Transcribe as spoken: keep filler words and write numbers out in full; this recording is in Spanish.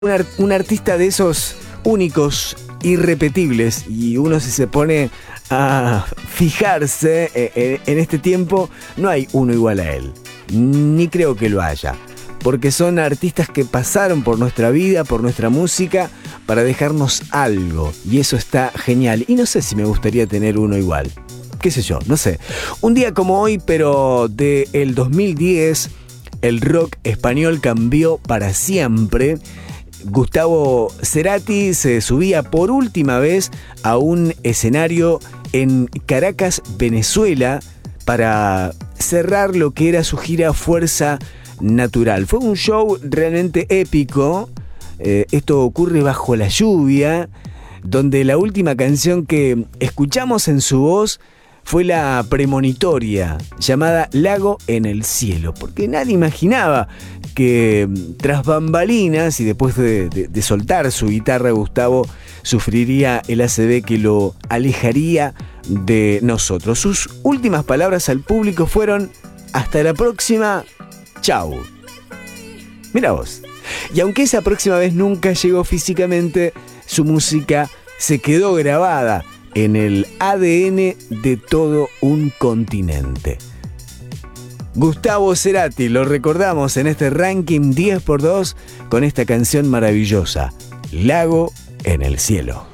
Un, art- un artista de esos únicos, irrepetibles, y uno si se pone a fijarse eh, eh, en este tiempo, no hay uno igual a él, ni creo que lo haya, porque son artistas que pasaron por nuestra vida, por nuestra música, para dejarnos algo, y eso está genial, y no sé si me gustaría tener uno igual, qué sé yo, no sé. Un día como hoy, pero del dos mil diez, el rock español cambió para siempre. Gustavo Cerati se subía por última vez a un escenario en Caracas, Venezuela, para cerrar lo que era su gira Fuerza Natural. Fue un show realmente épico. Eh, esto ocurre bajo la lluvia, donde la última canción que escuchamos en su voz fue la premonitoria, llamada Lago en el Cielo, porque nadie imaginaba que tras bambalinas y después de, de, de soltar su guitarra, Gustavo sufriría el A C V que lo alejaría de nosotros. Sus últimas palabras al público fueron: hasta la próxima, chau. Mira vos. Y aunque esa próxima vez nunca llegó físicamente, su música se quedó grabada en el A D N de todo un continente. Gustavo Cerati, lo recordamos en este ranking diez por dos con esta canción maravillosa, Lago en el Cielo.